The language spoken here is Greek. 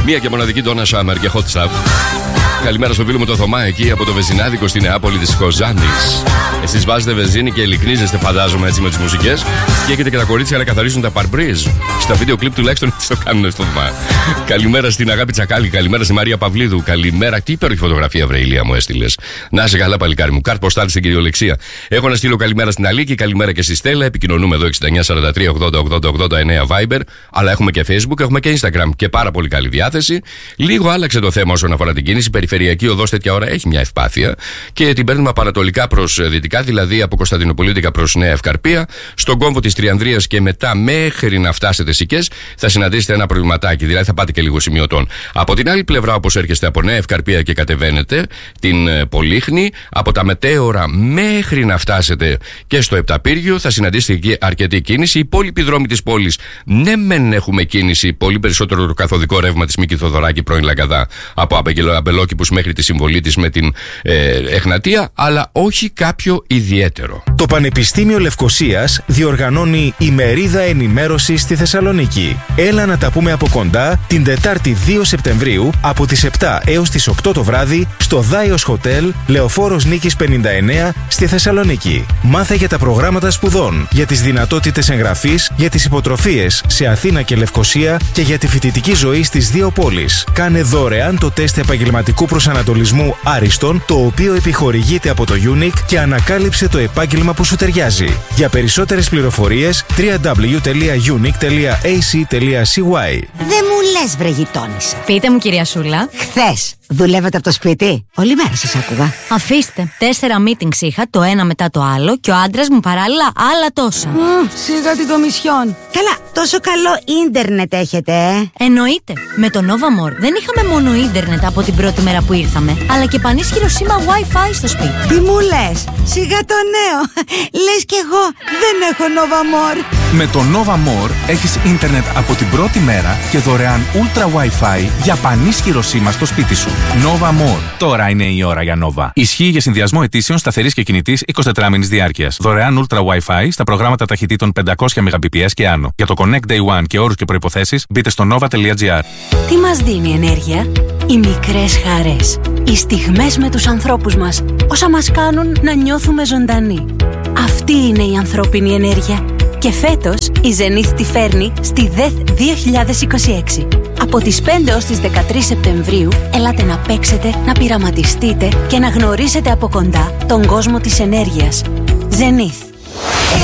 Μία και μοναδική Donna Summer και Hot Stuff. Καλημέρα στο φίλο μου το Θωμά εκεί από το βενζινάδικο στη Νεάπολη της Κοζάνης. Εσείς βάζετε βενζίνη και ειλικρινίζεστε, φαντάζομαι, έτσι με τις μουσικές. Και έχετε και τα κορίτσια να καθαρίζουν τα παρμπρίζ. Στα βίντεο κλιπ τουλάχιστον έτσι το κάνουν στο Θωμά. Καλημέρα στην Αγάπη Τσακάλη, καλημέρα στη Μαρία Παυλίδου. Καλημέρα, τι υπέροχη φωτογραφία, βρε Ηλία μου έστειλες. Να είσαι καλά, παλικάρι μου. Κάρτ ποστάλ στην κυριολεξία. Έχω να στείλω καλημέρα στην Αλίκη, καλημέρα και στη Στέλλα. Επικοινωνούμε εδώ 6943-80-80-89 Viber. Αλλά έχουμε και Facebook, έχουμε και Instagram και πάρα πολύ καλή διάθεση. Λίγο άλλαξε το θέμα όσον αφορά την κίνηση. Περιφερειακή οδός τέτοια ώρα έχει μια ευπάθεια και την παίρνουμε από ανατολικά προς δυτικά, δηλαδή από Κωνσταντινοπολίτικα προς Νέα Ευκαρπία. Στον κόμβο της Τριανδρίας και μετά μέχρι να φτάσετε Σικές θα συναντήσετε ένα προβληματάκι, δηλαδή θα πάτε και λίγο σημειωτών. Από την άλλη πλευρά, όπως έρχεστε από Νέα Ευκαρπία και κατεβαίνετε την Πολύχνη, από τα Μετέωρα μέχρι να φτάσετε και στο Επταπύργιο θα συναντήσετε εκεί αρκετή κίνηση. Οι υπόλοιποι δρόμοι της πόλης, ναι, μεν έχουμε κίνηση, πολύ περισσότερο το καθοδικό ρεύμα της Μίκη Θοδωράκη πρώην Λαγκαδά από Αμπελόκηπους μέχρι τη συμβολή της με την Εχνατία, αλλά όχι κάποιο ιδιαίτερο. Το Πανεπιστήμιο Λευκωσίας διοργανώνει ημερίδα ενημέρωσης στη Θεσσαλονίκη. Έλα να τα πούμε από κοντά την Τετάρτη 2 Σεπτεμβρίου από τις 7 έως τις 8 το βράδυ στο Δάιος Χοτέλ, Λεωφόρος Νίκης 59 στη Θεσσαλονίκη. Μάθε για τα προγράμματα σπουδών, για τις δυνατότητες εγγραφής, για τις υποτροφίες σε Αθήνα και Λευκωσία και για τη φοιτητική ζωή στις δύο πόλεις. Κάνε δωρεάν το τεστ επαγγελματικού προσανατολισμού άριστον, το οποίο επιχορηγείται από το UNIC και ανακάλυψε το επάγγελμα που σου ταιριάζει. Για περισσότερες πληροφορίες www.unic.ac.cy. Δεν μου λες, βρε γειτόνισσα. Πείτε μου, κυρία Σούλα. Χθες δουλεύετε από το σπίτι? Όλη μέρα σας άκουγα. Αφήστε. 4 meetings είχα, το ένα μετά το άλλο, και ο άντρας μου παράλληλα άλλα τόσα. Σιγά την Κομισιόν. Καλά, τόσο καλό ίντερνετ έχετε, Εννοείται. Με το Nova More δεν είχαμε μόνο ίντερνετ από την πρώτη μέρα που ήρθαμε, αλλά και πανίσχυρο σήμα Wi-Fi στο σπίτι. Τι μου λες? Σιγά το νέο. Λες κι εγώ δεν έχω Nova More. Με το Nova More έχεις ίντερνετ από την πρώτη μέρα και δωρεάν Ultra Wi-Fi για πανίσχυρο σήμα στο σπίτι σου. Nova More. Τώρα είναι η ώρα για Nova. Ισχύει για συνδυασμό αιτήσεων σταθερής και κινητής 24 μήνες διάρκειας. Δωρεάν Ultra Wi-Fi στα προγράμματα ταχυτήτων 500 Mbps και άνω. Για το Connect Day One και όρους και προϋποθέσεις μπείτε στο nova.gr. Τι μας δίνει ενέργεια? Οι μικρές χαρές. Οι στιγμές με τους ανθρώπους μας. Όσα μας κάνουν να νιώθουμε ζωντανοί. Αυτή είναι η ανθρώπινη ενέργεια. Και φέτος η Zenith τη φέρνει στη ΔΕΘ 2026. Από τις 5 ως τις 13 Σεπτεμβρίου ελάτε να παίξετε, να πειραματιστείτε και να γνωρίσετε από κοντά τον κόσμο της ενέργειας. Zenith.